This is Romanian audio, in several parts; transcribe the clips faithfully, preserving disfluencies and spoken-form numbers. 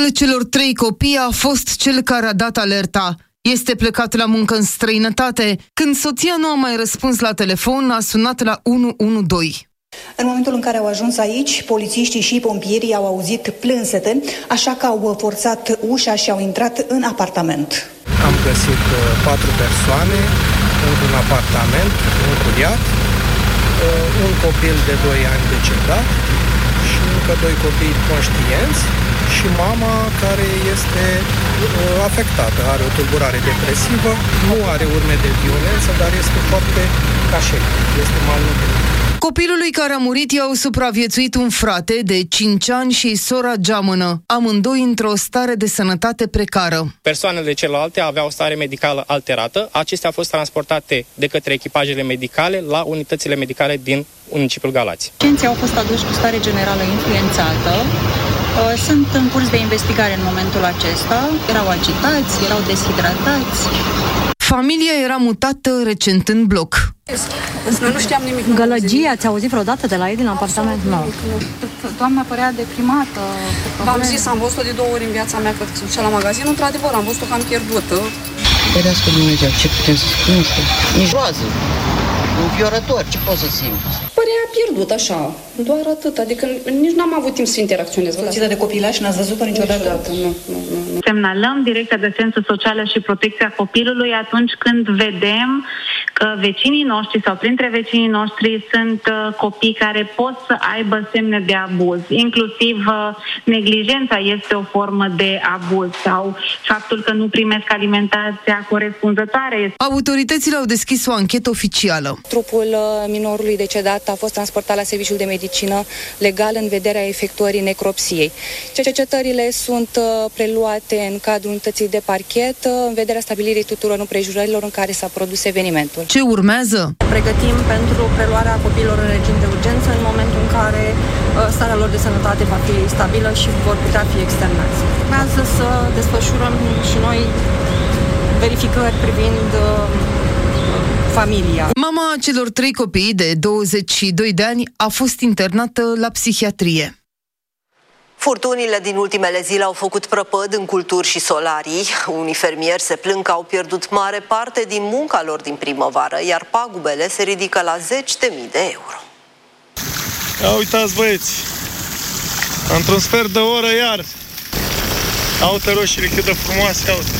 Tatăl celor trei copii a fost cel care a dat alerta. Este plecat la muncă în străinătate. Când soția nu a mai răspuns la telefon, a sunat la unu unu doi. În momentul în care au ajuns aici, polițiștii și pompierii au auzit plânsete, așa că au forțat ușa și au intrat în apartament. Am găsit patru persoane într-un apartament încuiat, un copil de doi ani decedat și încă doi copii conștienți și mama care este afectată, are o tulburare depresivă, nu are urme de violență, dar este foarte cașet, este malnutrit. Copilului care a murit i-au supraviețuit un frate de cinci ani și sora geamănă, amândoi într-o stare de sănătate precară. Persoanele celelalte aveau o stare medicală alterată. Acestea au fost transportate de către echipajele medicale la unitățile medicale din municipiul Galați. Pacienții au fost aduși cu stare generală influențată. Sunt în curs de investigare în momentul acesta. Erau agitați, erau deshidratați. Familia era mutată recent în bloc. Noi nu știam nimic. Gălăgie, ați auzit vreodată de la ei din apartament? Nu. Doamna părea deprimată. V-am zis, am văzut-o de două ori în viața mea, că se ducea la magazin. Într-adevăr, am văzut-o cam pierdută. Ferească Dumnezeu, ce putem să spun, nu știu, nici roază, înfiorător, ce pot să simt? Părea pierdut, așa, doar atât, adică nici n-am avut timp să interacționez. Soția de copilaș n-ați văzut-o niciodată? Niciodată, nu, nu, nu, nu. Semnalăm Direcția de Asistență Socială și Protecția Copilului atunci când vedem că vecinii noștri sau printre vecinii noștri sunt copii care pot să aibă semne de abuz. Inclusiv neglijența este o formă de abuz sau faptul că nu primesc alimentația corespunzătoare. Autoritățile au deschis o anchetă oficială. Trupul minorului decedat a fost transportat la Serviciul de Medicină Legal în vederea efectuării necropsiei. Cercetările sunt preluate în cadrul unității de parchet în vederea stabilirii tuturor împrejurărilor în care s-a produs evenimentul. Ce urmează? Pregătim pentru preluarea copiilor în regim de urgență în momentul în care starea lor de sănătate va fi stabilă și vor putea fi externați. Urmează să desfășurăm și noi verificări privind familia. Mama celor trei copii de douăzeci și doi de ani a fost internată la psihiatrie. Furtunile din ultimele zile au făcut prăpăd în culturi și solarii. Unii fermieri se plâng că au pierdut mare parte din munca lor din primăvară, iar pagubele se ridică la zeci de mii de euro. Ia uitați, băieți, într-un sfert de oră iar. Uite roșiile cât de frumoase, uite.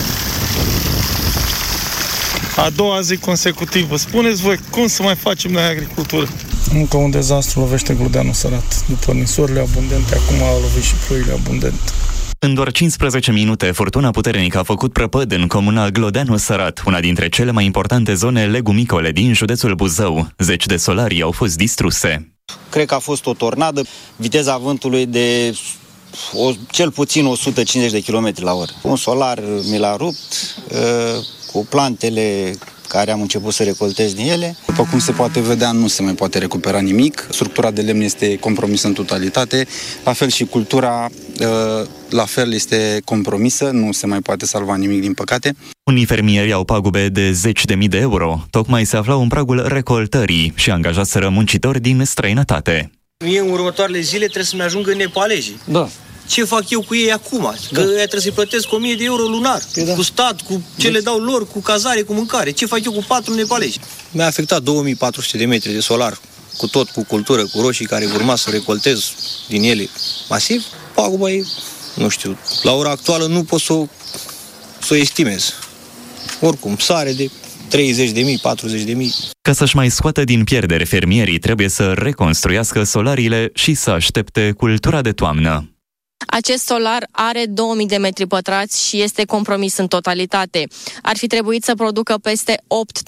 A doua zi consecutivă. Spuneți voi, cum să mai facem noi agricultură? Încă un dezastru lovește Glodeanul Sărat. După ninsorile abundente, acum au lovit și ploile abundente. În doar cincisprezece minute, furtuna puternică a făcut prăpăd în comuna Glodeanul Sărat, una dintre cele mai importante zone legumicole din județul Buzău. Zeci de solarii au fost distruse. Cred că a fost o tornadă, viteza vântului de o, cel puțin o sută cincizeci de kilometri la oră. Un solar mi l-a rupt, uh, cu plantele care am început să recoltez din ele. După cum se poate vedea, nu se mai poate recupera nimic. Structura de lemn este compromisă în totalitate, la fel și cultura, la fel este compromisă, nu se mai poate salva nimic, din păcate. Unii fermieri au pagube de zeci de mii de euro. Tocmai se aflau în pragul recoltării și angajaseră muncitori din străinătate. Mie în următoarele zile trebuie să-mi ajungă nepalezii. Da. Ce fac eu cu ei acum? Că da. Trebuie să-i plătesc o mie de euro lunar. Da. Cu stat, cu ce da. le dau lor, cu cazare, cu mâncare. Ce fac eu cu patru nepalezi? Mi-a afectat două mii patru sute de metri de solar, cu tot, cu cultură, cu roșii care urma să recoltez din ele masiv. Paguba e, nu știu, la ora actuală nu pot să o, să o estimez. Oricum, sare de treizeci de mii, patruzeci de mii. Ca să-și mai scoată din pierdere, fermierii trebuie să reconstruiască solariile și să aștepte cultura de toamnă. Acest solar are două mii de metri pătrați și este compromis în totalitate. Ar fi trebuit să producă peste opt